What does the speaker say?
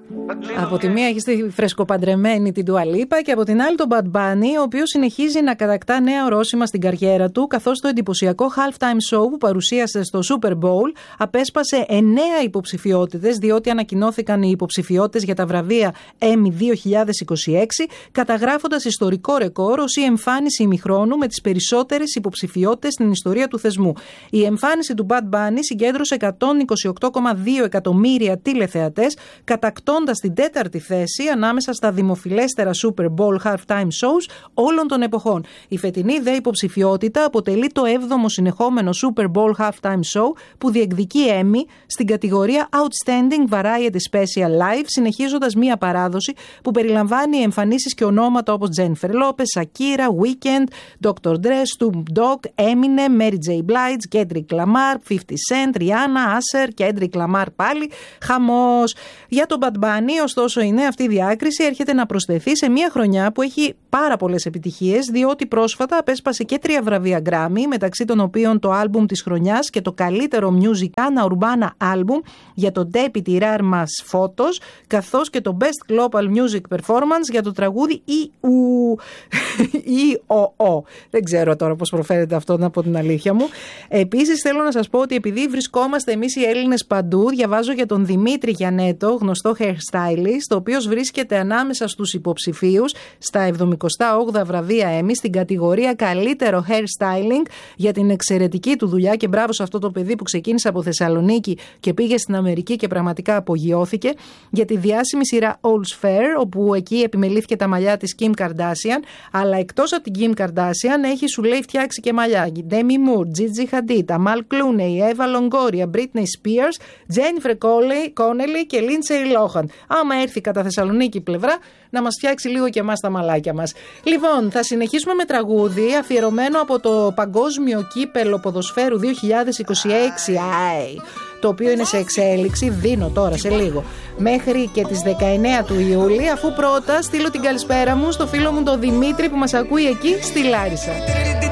Από τη μία έχει τη φρεσκοπαντρεμένη την Dua Lipa και από την άλλη τον Bad Bunny, ο οποίος συνεχίζει να κατακτά νέα ορόσημα στην καριέρα του, καθώς το εντυπωσιακό halftime show που παρουσίασε στο Super Bowl απέσπασε 9 υποψηφιότητες, διότι ανακοινώθηκαν οι υποψηφιότητες για τα βραβεία Emmy 2026, καταγράφοντας ιστορικό ρεκόρ ως η εμφάνιση ημιχρόνου με τις περισσότερες υποψηφιότητες στην ιστορία του θεσμού. Η εμφάνιση του Bad Bunny συγκέντρωσε 128,2 εκατομμύρια τηλεθεατές, κατακτώντας την 4η θέση ανάμεσα στα δημοφιλέστερα Super Bowl halftime shows όλων των εποχών. Η φετινή δε υποψηφιότητα αποτελεί το 7ο συνεχόμενο Super Bowl halftime show που διεκδικεί Emmy στην κατηγορία Outstanding Variety Special Live, συνεχίζοντας μία παράδοση που περιλαμβάνει εμφανίσεις και ονόματα όπως Jennifer Lopez, Shakira, Weeknd, Dr. Dre, Snoop Dogg, Eminem, Mary J. Blige, Kendrick Lamar, 50 Cent, Rihanna, Usher, Kendrick Lamar πάλι. Χαμός. Για τον Bad Bunny, ωστόσο, η νέα αυτή διάκριση έρχεται να προσθεθεί σε μια χρονιά που έχει πάρα πολλές επιτυχίες, διότι πρόσφατα απέσπασε και 3 βραβεία Grammy, μεταξύ των οποίων το άλμπουμ της χρονιάς και το καλύτερο Musicana Urbana Album για το Deputy Rare Mass Photos, καθώς και το Best Global Music Performance για το τραγούδι EOO. Δεν ξέρω τώρα πώς προφέρεται αυτό, να πω την αλήθεια μου. Επίσης, θέλω να σας πω ότι επειδή βρισκόμαστε εμείς οι Έλληνες παντού, διαβάζω για τον Δημήτρη Γιαννέτο, γνωστό hairstylist, ο οποίος βρίσκεται ανάμεσα στους υποψηφίους στα 78 βραβεία Emmy στην κατηγορία καλύτερο hairstyling για την εξαιρετική του δουλειά, και μπράβο σε αυτό το παιδί που ξεκίνησε από Θεσσαλονίκη και πήγε στην Αμερική και πραγματικά απογειώθηκε, για τη διάσημη σειρά All's Fair, όπου εκεί επιμελήθηκε τα μαλλιά της Kim Kardashian, αλλά εκτός από την Kim Kardashian έχει, σου λέει, φτιάξει και μαλλιά Demi Moore, Gigi Hadid, Amal Clooney, Eva Longoria, Britney Spears, Jennifer Connelly και Lindsay Lohan. Άμα έρθει κατά Θεσσαλονίκη πλευρά, να μας φτιάξει λίγο και εμάς τα μαλάκια μας. Λοιπόν, θα συνεχίσουμε με τραγούδι αφιερωμένο από το Παγκόσμιο Κύπελλο Ποδοσφαίρου 2026, το οποίο είναι σε εξέλιξη, δίνω τώρα σε λίγο, μέχρι και τις 19 του Ιούλη, αφού πρώτα στείλω την καλησπέρα μου στο φίλο μου τον Δημήτρη που μας ακούει εκεί στη Λάρισα.